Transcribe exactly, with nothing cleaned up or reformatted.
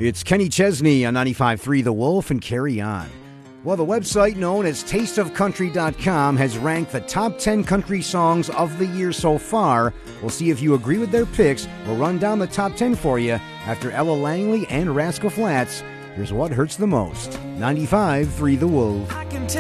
It's Kenny Chesney on ninety-five point three The Wolf and Carry On. Well, the website known as taste of country dot com has ranked the top ten country songs of the year so far. We'll see if you agree with their picks. We'll run down the top ten for you after Ella Langley and Rascal Flatts. Here's what hurts the most. ninety-five point three The Wolf.